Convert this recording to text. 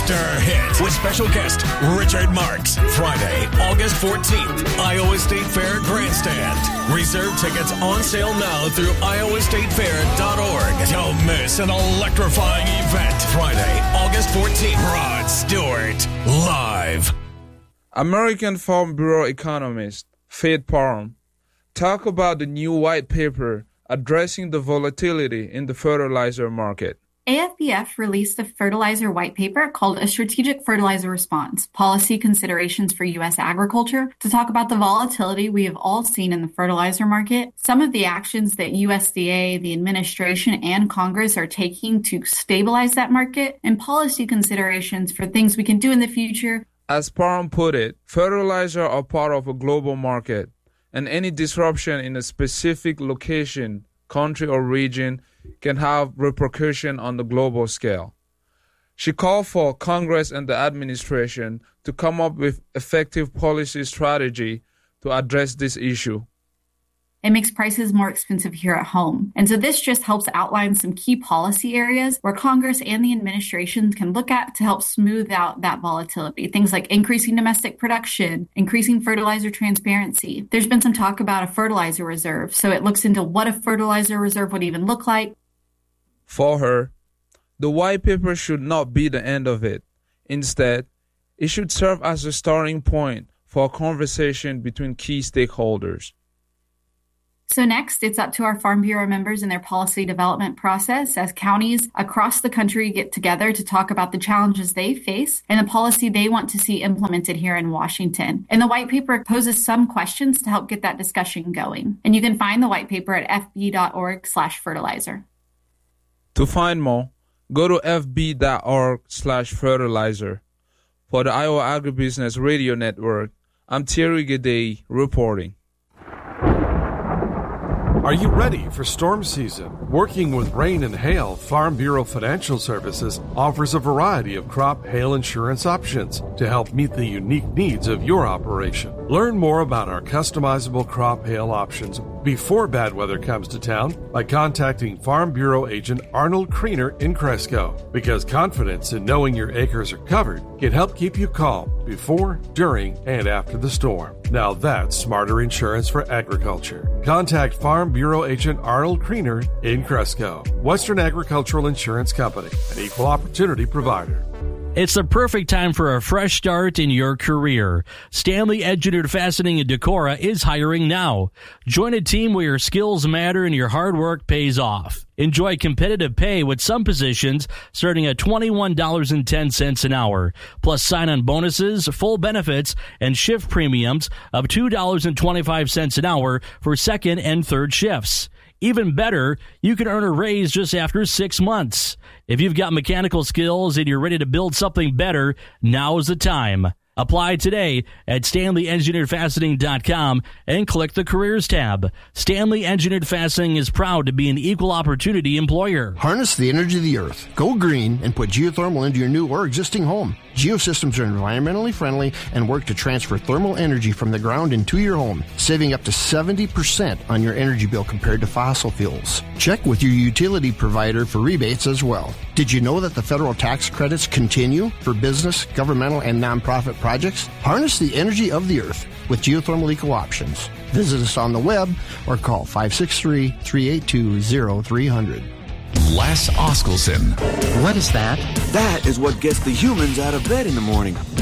after hit with special guest Richard Marks. Friday, August 14th, Iowa State Fair Grandstand. Reserve tickets on sale now through iowastatefair.org. Don't miss an electrifying event. Friday, August 14th. Rod Stewart, live. American Farm Bureau economist Faith Parham talk about the new white paper addressing the volatility in the fertilizer market. AFBF released a fertilizer white paper called A Strategic Fertilizer Response, Policy Considerations for U.S. Agriculture, to talk about the volatility we have all seen in the fertilizer market, some of the actions that USDA, the administration, and Congress are taking to stabilize that market, and policy considerations for things we can do in the future. As Parham put it, fertilizer are part of a global market, and any disruption in a specific location, country, or region can have repercussions on the global scale. She called for Congress and the administration to come up with effective policy strategy to address this issue. It makes prices more expensive here at home. And so this just helps outline some key policy areas where Congress and the administration can look at to help smooth out that volatility. Things like increasing domestic production, increasing fertilizer transparency. There's been some talk about a fertilizer reserve, so it looks into what a fertilizer reserve would even look like. For her, the white paper should not be the end of it. Instead, it should serve as a starting point for a conversation between key stakeholders. So next, it's up to our Farm Bureau members and their policy development process as counties across the country get together to talk about the challenges they face and the policy they want to see implemented here in Washington. And the white paper poses some questions to help get that discussion going. And you can find the white paper at fb.org/fertilizer. To find more, go to fb.org/fertilizer. For the Iowa Agribusiness Radio Network, I'm Thierry Gede reporting. Are you ready for storm season? Working with rain and hail, Farm Bureau Financial Services offers a variety of crop hail insurance options to help meet the unique needs of your operation. Learn more about our customizable crop hail options before bad weather comes to town by contacting Farm Bureau agent Arnold Kriener in Cresco, because confidence in knowing your acres are covered can help keep you calm before, during, and after the storm. Now that's smarter insurance for agriculture. Contact Farm Bureau agent Arnold Kriener in Cresco. Western Agricultural Insurance Company, an equal opportunity provider. It's the perfect time for a fresh start in your career. Stanley Engineered Fastening in Decorah is hiring now. Join a team where your skills matter and your hard work pays off. Enjoy competitive pay with some positions starting at $21.10 an hour, plus sign-on bonuses, full benefits, and shift premiums of $2.25 an hour for second and third shifts. Even better, you can earn a raise just after 6 months. If you've got mechanical skills and you're ready to build something better, now's the time. Apply today at StanleyEngineeredFastening.com and click the Careers tab. Stanley Engineered Fastening is proud to be an equal opportunity employer. Harness the energy of the earth. Go green and put geothermal into your new or existing home. Geosystems are environmentally friendly and work to transfer thermal energy from the ground into your home, saving up to 70% on your energy bill compared to fossil fuels. Check with your utility provider for rebates as well. Did you know that the federal tax credits continue for business, governmental, and nonprofit projects? Harness the energy of the earth with geothermal eco options. Visit us on the web or call 563-382-0300. Les Oskelson. What is that? That is what gets the humans out of bed in the morning.